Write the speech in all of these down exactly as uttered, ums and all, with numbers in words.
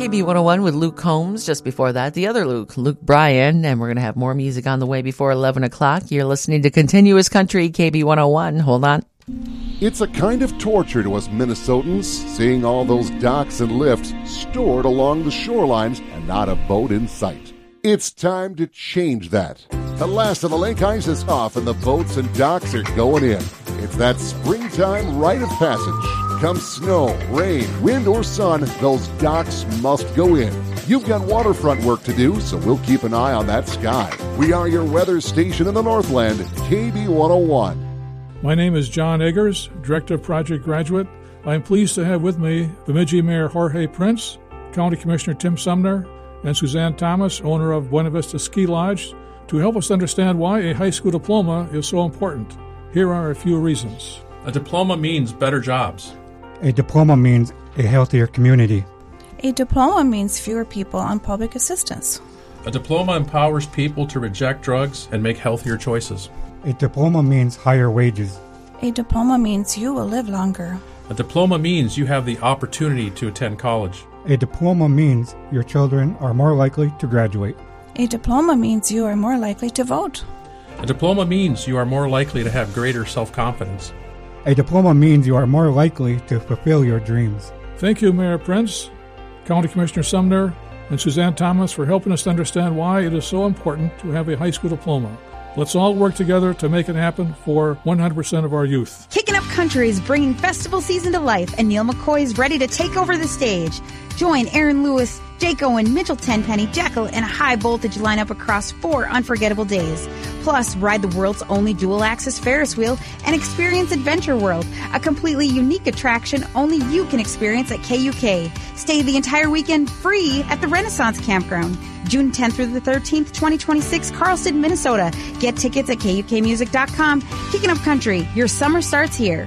K B one oh one with Luke Combs. Just before that, the other Luke, Luke Bryan. And we're going to have more music on the way before eleven o'clock. You're listening to Continuous Country, K B one oh one. Hold on. It's a kind of torture to us Minnesotans, seeing all those docks and lifts stored along the shorelines and not a boat in sight. It's time to change that. The last of the lake ice is off and the boats and docks are going in. It's that springtime rite of passage. Come snow, rain, wind, or sun, those docks must go in. You've got waterfront work to do, so we'll keep an eye on that sky. We are your weather station in the Northland, K B one oh one. My name is John Eggers, Director of Project Graduate. I am pleased to have with me Bemidji Mayor Jorge Prince, County Commissioner Tim Sumner, and Suzanne Thomas, owner of Buena Vista Ski Lodge, to help us understand why a high school diploma is so important. Here are a few reasons. A diploma means better jobs. A diploma means a healthier community. A diploma means fewer people on public assistance. A diploma empowers people to reject drugs and make healthier choices. A diploma means higher wages. A diploma means you will live longer. A diploma means you have the opportunity to attend college. A diploma means your children are more likely to graduate. A diploma means you are more likely to vote. A diploma means you are more likely to have greater self-confidence. A diploma means you are more likely to fulfill your dreams. Thank you, Mayor Prince, County Commissioner Sumner, and Suzanne Thomas for helping us understand why it is so important to have a high school diploma. Let's all work together to make it happen for one hundred percent of our youth. Kicking Up Country is bringing festival season to life, and Neil McCoy is ready to take over the stage. Join Aaron Lewis, Jake Owen, Mitchell Tenpenny, Jekyll, and a high-voltage lineup across four unforgettable days. Plus, ride the world's only dual-axis Ferris wheel and experience Adventure World, a completely unique attraction only you can experience at K U K. Stay the entire weekend free at the Renaissance Campground. June tenth through the thirteenth, twenty twenty-six, Carlston, Minnesota. Get tickets at K U K music dot com. Kicking Up Country, your summer starts here.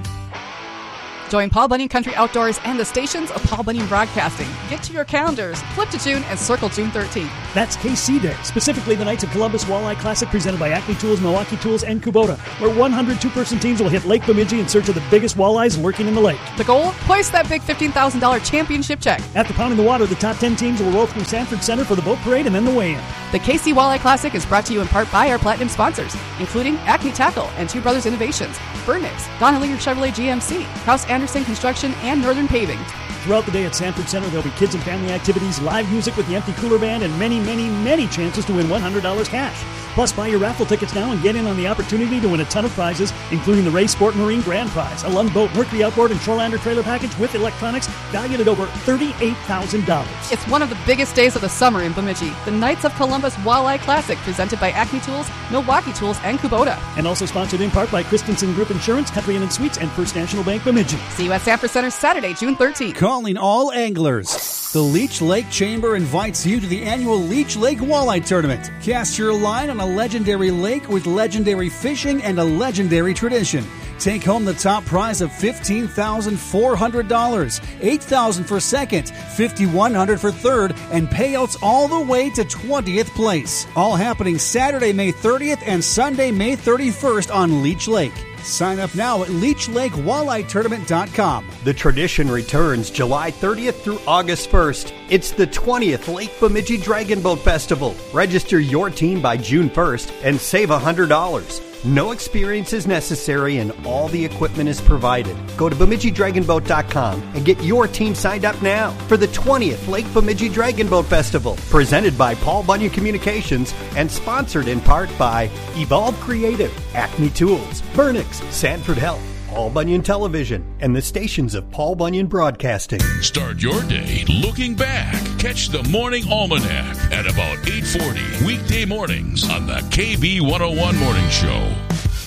Join Paul Bunyan Country Outdoors and the stations of Paul Bunyan Broadcasting. Get to your calendars, flip to June, and circle June thirteenth. That's K C Day, specifically the Knights of Columbus Walleye Classic presented by Acme Tools, Milwaukee Tools, and Kubota, where one hundred two-person teams will hit Lake Bemidji in search of the biggest walleyes lurking in the lake. The goal? Place that big fifteen thousand dollars championship check. After pounding the water, the top ten teams will roll through Sanford Center for the boat parade and then the weigh-in. The K C Walleye Classic is brought to you in part by our platinum sponsors, including Acme Tackle and Two Brothers Innovations, Burnix, Donnelly Chevrolet G M C, Kraus Anderson Construction, and Northern Paving. Throughout the day at Sanford Center, there'll be kids and family activities, live music with the Empty Cooler Band, and many, many, many chances to win one hundred dollars cash. Plus, buy your raffle tickets now and get in on the opportunity to win a ton of prizes, including the Ray Sport Marine Grand Prize, a Lund Boat, Mercury Outboard, and Shorelander trailer package with electronics valued at over thirty-eight thousand dollars. It's one of the biggest days of the summer in Bemidji, the Knights of Columbus Walleye Classic, presented by Acme Tools, Milwaukee Tools, and Kubota. And also sponsored in part by Christensen Group Insurance, Country Inn and Suites, and First National Bank Bemidji. See you at Sanford Center Saturday, June thirteenth. Calling all anglers. The Leech Lake Chamber invites you to the annual Leech Lake Walleye Tournament. Cast your line on a legendary lake with legendary fishing and a legendary tradition. Take home the top prize of fifteen thousand four hundred dollars, eight thousand dollars for second, five thousand one hundred dollars for third, and payouts all the way to twentieth place. All happening Saturday, May thirtieth and Sunday, May thirty-first on Leech Lake. Sign up now at leech lake walleye tournament dot com. The tradition returns July thirtieth through August first. It's the twentieth Lake Bemidji Dragon Boat Festival. Register your team by June first and save one hundred dollars. No experience is necessary and all the equipment is provided. Go to bemidji dragon boat dot com and get your team signed up now for the twentieth Lake Bemidji Dragon Boat Festival, presented by Paul Bunyan Communications and sponsored in part by Evolve Creative, Acme Tools, Burnix, Sanford Health, Paul Bunyan Television, and the stations of Paul Bunyan Broadcasting. Start your day looking back. Catch the Morning Almanac at about eight forty weekday mornings on the K B one oh one Morning Show.